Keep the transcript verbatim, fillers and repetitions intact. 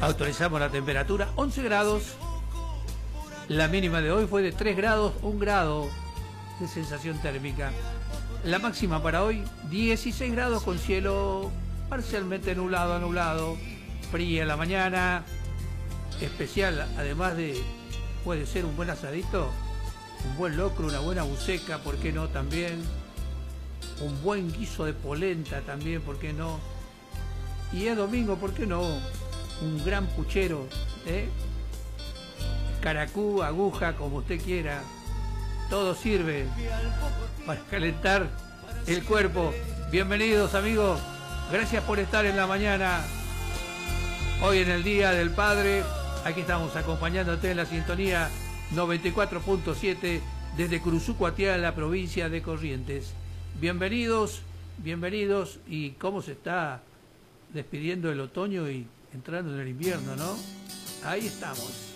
Actualizamos la temperatura, once grados. La mínima de hoy fue de tres grados, un grado de sensación térmica. La máxima para hoy, dieciséis grados con cielo parcialmente nublado a nublado. Fría en la mañana, especial, además de, puede ser un buen asadito, un buen locro, una buena buceca, ¿por qué no también? Un buen guiso de polenta también, ¿por qué no? Y es domingo, ¿por qué no? Un gran puchero, ¿eh? Caracú, aguja, como usted quiera. Todo sirve para calentar el cuerpo. Bienvenidos, amigos. Gracias por estar en la mañana. Hoy en el Día del Padre. Aquí estamos acompañándote en la sintonía noventa y cuatro punto siete desde Cruzucuatiá, en la provincia de Corrientes. Bienvenidos, bienvenidos. Y cómo se está despidiendo el otoño y entrando en el invierno, ¿no? Ahí estamos.